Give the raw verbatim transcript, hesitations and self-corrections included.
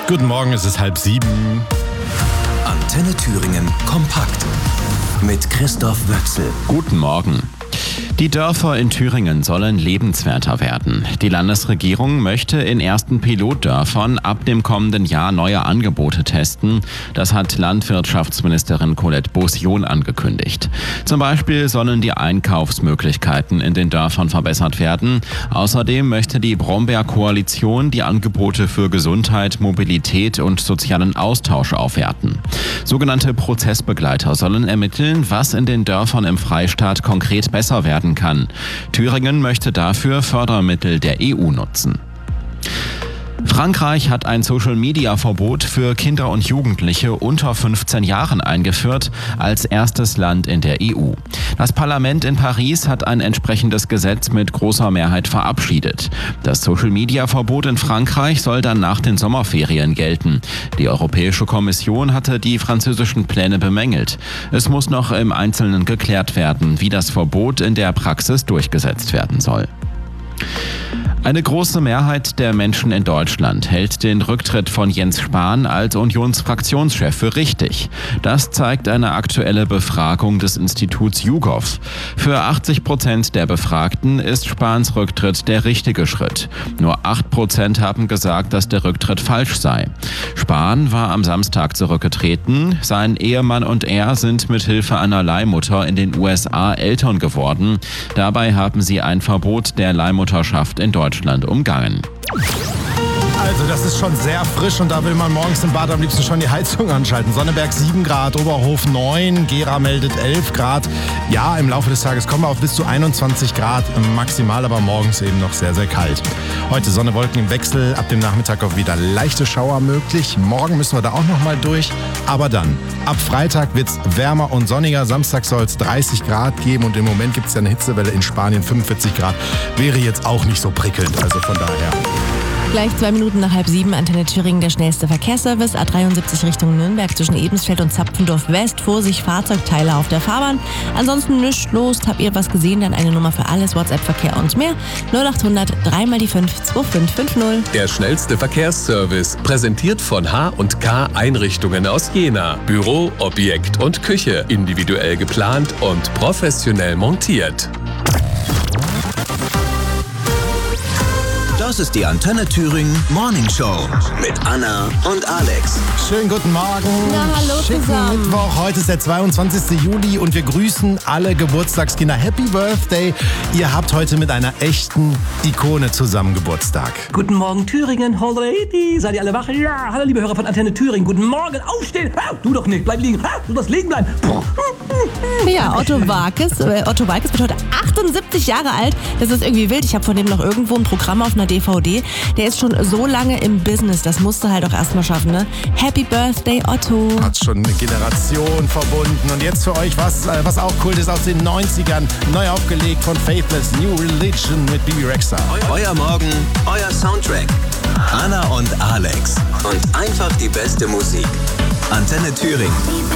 Guten Morgen, es ist halb sieben. Antenne Thüringen kompakt mit Christoph Wöchsel. Guten Morgen. Die Dörfer in Thüringen sollen lebenswerter werden. Die Landesregierung möchte in ersten Pilotdörfern ab dem kommenden Jahr neue Angebote testen. Das hat Landwirtschaftsministerin Colette Beaussion angekündigt. Zum Beispiel sollen die Einkaufsmöglichkeiten in den Dörfern verbessert werden. Außerdem möchte die Brombeer-Koalition die Angebote für Gesundheit, Mobilität und sozialen Austausch aufwerten. Sogenannte Prozessbegleiter sollen ermitteln, was in den Dörfern im Freistaat konkret besser werden kann. Thüringen möchte dafür Fördermittel der E U nutzen. Frankreich hat ein Social-Media-Verbot für Kinder und Jugendliche unter fünfzehn Jahren eingeführt, als erstes Land in der E U. Das Parlament in Paris hat ein entsprechendes Gesetz mit großer Mehrheit verabschiedet. Das Social-Media-Verbot in Frankreich soll dann nach den Sommerferien gelten. Die Europäische Kommission hatte die französischen Pläne bemängelt. Es muss noch im Einzelnen geklärt werden, wie das Verbot in der Praxis durchgesetzt werden soll. Eine große Mehrheit der Menschen in Deutschland hält den Rücktritt von Jens Spahn als Unionsfraktionschef für richtig. Das zeigt eine aktuelle Befragung des Instituts YouGov. Für achtzig Prozent der Befragten ist Spahns Rücktritt der richtige Schritt. Nur acht Prozent haben gesagt, dass der Rücktritt falsch sei. Spahn war am Samstag zurückgetreten. Sein Ehemann und er sind mit Hilfe einer Leihmutter in den U S A Eltern geworden. Dabei haben sie ein Verbot der Leihmutterschaft in Deutschland umgangen. Also das ist schon sehr frisch und da will man morgens im Bad am liebsten schon die Heizung anschalten. Sonneberg sieben Grad, Oberhof neun, Gera meldet elf Grad. Ja, im Laufe des Tages kommen wir auf bis zu einundzwanzig Grad maximal, aber morgens eben noch sehr, sehr kalt. Heute Sonne, Wolken im Wechsel, ab dem Nachmittag auch wieder leichte Schauer möglich. Morgen müssen wir da auch noch mal durch, aber dann, ab Freitag wird es wärmer und sonniger. Samstag soll es dreißig Grad geben und im Moment gibt es ja eine Hitzewelle in Spanien, fünfundvierzig Grad. Wäre jetzt auch nicht so prickelnd, also von daher. Gleich zwei Minuten nach halb sieben, Antenne Thüringen, der schnellste Verkehrsservice. A dreiundsiebzig Richtung Nürnberg zwischen Ebensfeld und Zapfendorf West. Vorsicht, Fahrzeugteile auf der Fahrbahn. Ansonsten nichts los. Habt ihr was gesehen? Dann eine Nummer für alles, WhatsApp-Verkehr und mehr. null acht hundert drei mal die fünf zwei fünf fünf null. Der schnellste Verkehrsservice, präsentiert von H und K Einrichtungen aus Jena. Büro, Objekt und Küche. Individuell geplant und professionell montiert. Das ist die Antenne Thüringen Morning Show mit Anna und Alex. Schönen guten Morgen. Na, hallo Schicken zusammen. Mittwoch, heute ist der zweiundzwanzigsten Juli und wir grüßen alle Geburtstagskinder. Happy Birthday. Ihr habt heute mit einer echten Ikone zusammen Geburtstag. Guten Morgen Thüringen, alrighty. Seid ihr alle wach? Ja, hallo liebe Hörer von Antenne Thüringen. Guten Morgen, aufstehen. Ha, du doch nicht, bleib liegen. Ha, du darfst liegen bleiben. Ja, Otto Walkes, äh, Otto Walkes wird heute achtundsiebzig Jahre alt. Das ist irgendwie wild. Ich habe von dem noch irgendwo ein Programm auf einer D V D. Der ist schon so lange im Business. Das musste halt auch erstmal schaffen, ne? Happy Birthday, Otto. Hat schon eine Generation verbunden. Und jetzt für euch was, äh, was auch Kult ist aus den neunzigern. Neu aufgelegt von Faithless, New Religion mit Bibi Rexha. Euer Morgen, euer Soundtrack. Anna und Alex. Und einfach die beste Musik. Antenne Thüringen.